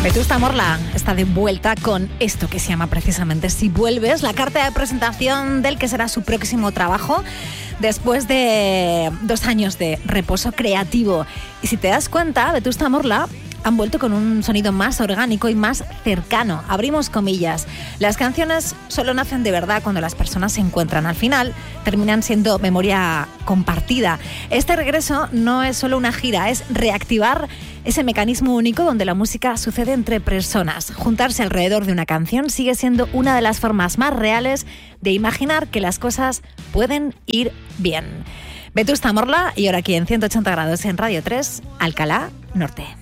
Vetusta Morla está de vuelta con esto que se llama precisamente Si Vuelves, la carta de presentación del que será su próximo trabajo después de 2 años de reposo creativo. Y si te das cuenta, Vetusta Morla han vuelto con un sonido más orgánico y más cercano. Abrimos comillas. Las canciones solo nacen de verdad cuando las personas se encuentran. Al final terminan siendo memoria compartida. Este regreso no es solo una gira, es reactivar ese mecanismo único donde la música sucede entre personas. Juntarse alrededor de una canción sigue siendo una de las formas más reales de imaginar que las cosas pueden ir bien. Vetusta Morla y ahora aquí en 180 grados en Radio 3, Alcalá Norte.